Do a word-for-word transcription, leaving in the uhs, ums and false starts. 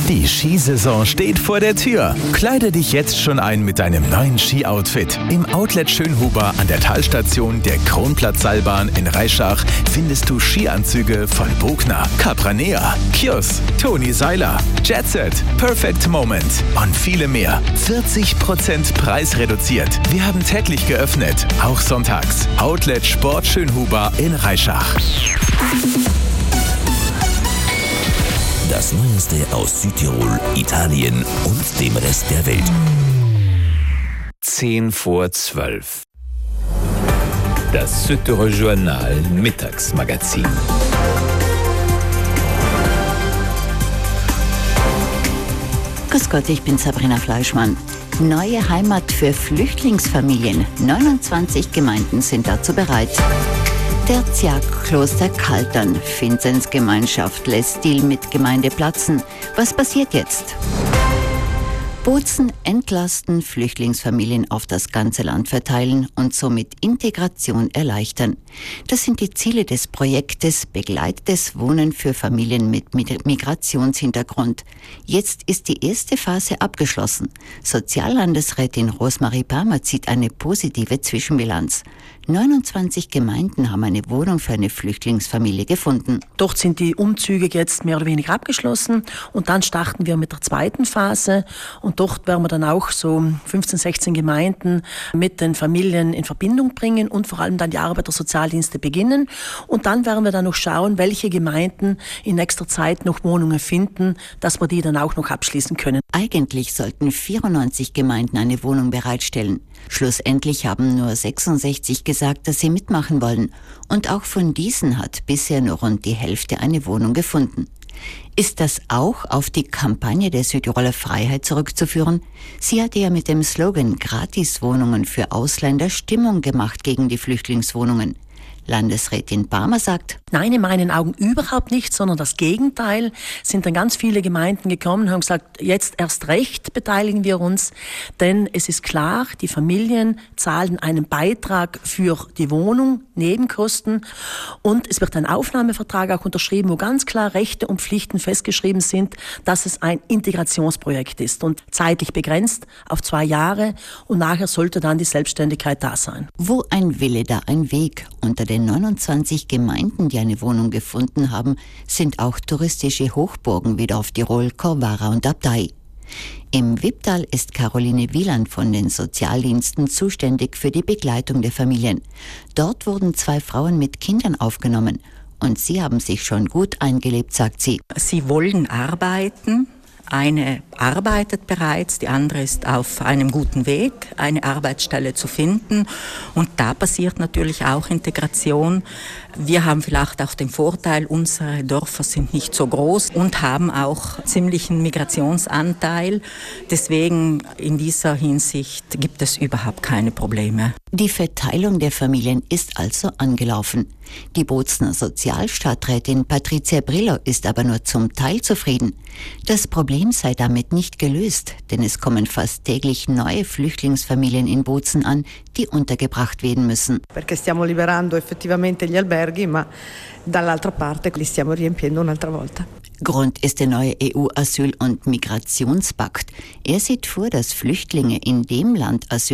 Die Skisaison steht vor der Tür. Kleide dich jetzt schon ein mit deinem neuen Ski-Outfit. Im Outlet Schönhuber an der Talstation der Kronplatzseilbahn in Reischach findest du Skianzüge von Bogner, Capranea, Kjos, Toni Seiler, Jetset, Perfect Moment und viele mehr. vierzig Prozent preisreduziert. Wir haben täglich geöffnet, auch sonntags. Outlet Sport Schönhuber in Reischach. Das Neueste aus Südtirol, Italien und dem Rest der Welt. Zehn vor zwölf. Das Südtirol Journal Mittagsmagazin. Grüß Gott, ich bin Sabrina Fleischmann. Neue Heimat für Flüchtlingsfamilien. neunundzwanzig Gemeinden sind dazu bereit. Tertiarkloster Kaltern. Vinzenz Gemeinschaft lässt Deal mit Gemeinde platzen. Was passiert jetzt? Bozen entlasten, Flüchtlingsfamilien auf das ganze Land verteilen und somit Integration erleichtern. Das sind die Ziele des Projektes Begleitetes Wohnen für Familien mit Migrationshintergrund. Jetzt ist die erste Phase abgeschlossen. Soziallandesrätin Rosmarie Palmer zieht eine positive Zwischenbilanz. neunundzwanzig Gemeinden haben eine Wohnung für eine Flüchtlingsfamilie gefunden. Dort sind die Umzüge jetzt mehr oder weniger abgeschlossen und dann starten wir mit der zweiten Phase und dort werden wir dann auch so fünfzehn, sechzehn Gemeinden mit den Familien in Verbindung bringen und vor allem dann die Arbeitersozialdienste beginnen und dann werden wir dann noch schauen, welche Gemeinden in nächster Zeit noch Wohnungen finden, dass wir die dann auch noch abschließen können. Eigentlich sollten vierundneunzig Gemeinden eine Wohnung bereitstellen. Schlussendlich haben nur sechsundsechzig gesagt, dass sie mitmachen wollen. Und auch von diesen hat bisher nur rund die Hälfte eine Wohnung gefunden. Ist das auch auf die Kampagne der Südtiroler Freiheit zurückzuführen? Sie hatte ja mit dem Slogan Gratiswohnungen für Ausländer Stimmung gemacht gegen die Flüchtlingswohnungen. Landesrätin Palmer sagt: Nein, in meinen Augen überhaupt nicht, sondern das Gegenteil. Sind dann ganz viele Gemeinden gekommen und haben gesagt, jetzt erst recht beteiligen wir uns, denn es ist klar, die Familien zahlen einen Beitrag für die Wohnung, Nebenkosten und es wird ein Aufnahmevertrag auch unterschrieben, wo ganz klar Rechte und Pflichten festgeschrieben sind, dass es ein Integrationsprojekt ist und zeitlich begrenzt auf zwei Jahre und nachher sollte dann die Selbstständigkeit da sein. Wo ein Wille, da ein Weg. Unter den neunundzwanzig Gemeinden, die eine Wohnung gefunden haben, sind auch touristische Hochburgen wie Dorf Tirol, Corvara und Abtei. Im Wipptal ist Caroline Wieland von den Sozialdiensten zuständig für die Begleitung der Familien. Dort wurden zwei Frauen mit Kindern aufgenommen und sie haben sich schon gut eingelebt, sagt sie. Sie wollen arbeiten. Eine arbeitet bereits, die andere ist auf einem guten Weg, eine Arbeitsstelle zu finden. Und da passiert natürlich auch Integration. Wir haben vielleicht auch den Vorteil, unsere Dörfer sind nicht so groß und haben auch ziemlichen Migrationsanteil. Deswegen in dieser Hinsicht gibt es überhaupt keine Probleme. Die Verteilung der Familien ist also angelaufen. Die Bozener Sozialstadträtin Patricia Brillo ist aber nur zum Teil zufrieden. Das Problem sei damit nicht gelöst, denn es kommen fast täglich neue Flüchtlingsfamilien in Bozen an, die untergebracht werden müssen. Perché stiamo liberando effettivamente gli alberghi, ma dall'altra parte li stiamo riempiendo un'altra volta. Grund ist der neue E U-Asyl- und Migrationspakt. Er sieht vor, dass Flüchtlinge in dem Land Asyl